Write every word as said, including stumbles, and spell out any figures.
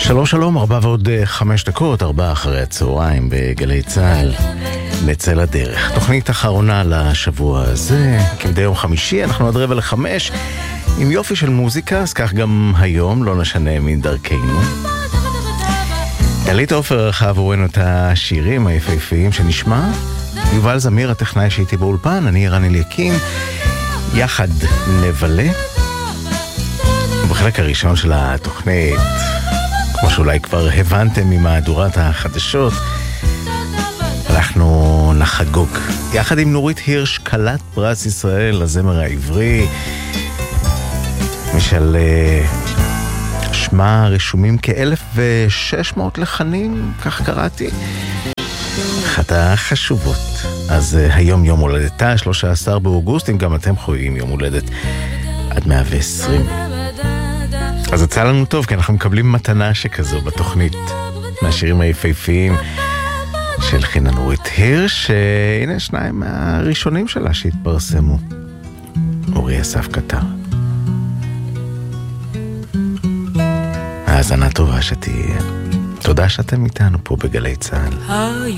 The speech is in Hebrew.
שלום שלום, ארבע ועוד חמש דקות, ארבע אחרי הצהריים בגלי צהל. נצא לדרך. תוכנית אחרונה לשבוע הזה, כמדי יום חמישי, אנחנו עד רבע לחמש, עם יופי של מוזיקה, אז כך גם היום, לא נשנה מן דרכנו. גלית עופר ערכה עבורנו את השירים היפהפיים שנשמע. יובל זמיר, הטכנאי שהייתי באולפן, אני רני אליקים, יחד נבלה. ובחלק הראשון של התוכנית, כמו שאולי כבר הבנתם ממהדורת החדשות, אנחנו נחגוג יחד עם נורית הירש, כלת פרס ישראל לזמר העברי, משל שמה רשומים כאלף ושש מאות לחנים, כך קראתי, אחת החשובות. אז היום יום הולדתה, שלושה עשר באוגוסט, אם גם אתם חויים יום הולדת עד מאה ועשרים. אז יצא לנו טוב, כי אנחנו מקבלים מתנה שכזו בתוכנית מהשירים היפהפיים של חינה נורית הירש, שהנה שניים מהראשונים שלה שהתפרסמו. אורי אסף קטר. האזנה טובה שתהיה. תודה שאתם איתנו פה בגלי צהל.